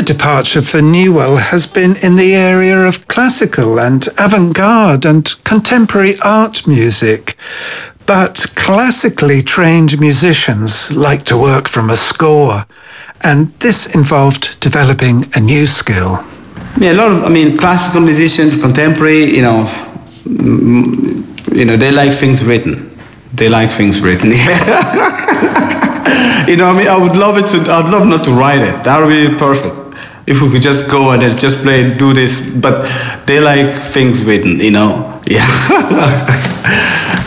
departure for Newell has been in the area of classical and avant-garde and contemporary art music. But classically trained musicians like to work from a score, and this involved developing a new skill. Yeah, classical musicians, contemporary, they like things written. They like things written. I would love not to write it. That would be perfect. If we could just go and just play, do this, but they like things written, Yeah.